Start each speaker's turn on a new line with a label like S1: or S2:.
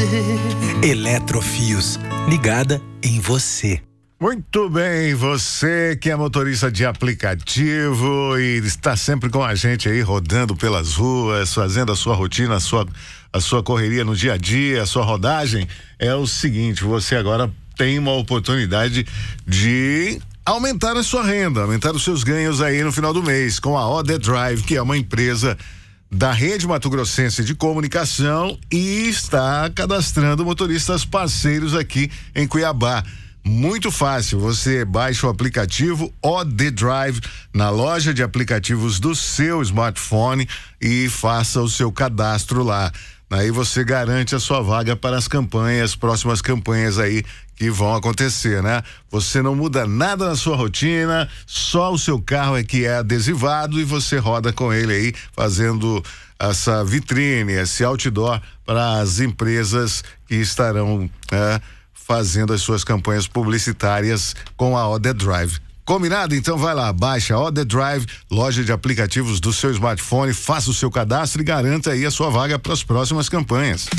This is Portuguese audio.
S1: Eletrofios, ligada em você.
S2: Muito bem, você que é motorista de aplicativo e está sempre com a gente aí rodando pelas ruas, fazendo a sua rotina, a sua correria no dia a dia, a sua rodagem, é o seguinte, você agora tem uma oportunidade de aumentar a sua renda, aumentar os seus ganhos aí no final do mês com a OD Drive, que é uma empresa da Rede Mato Grossense de Comunicação e está cadastrando motoristas parceiros aqui em Cuiabá. Muito fácil, você baixa o aplicativo OD Drive na loja de aplicativos do seu smartphone e faça o seu cadastro lá. Aí você garante a sua vaga para as próximas campanhas aí que vão acontecer, né? Você não muda nada na sua rotina, só o seu carro é que é adesivado e você roda com ele aí, fazendo essa vitrine, esse outdoor para as empresas que estarão fazendo as suas campanhas publicitárias com a OD Drive. Combinado? Então vai lá, baixa a OD Drive, loja de aplicativos do seu smartphone, faça o seu cadastro e garanta aí a sua vaga para as próximas campanhas.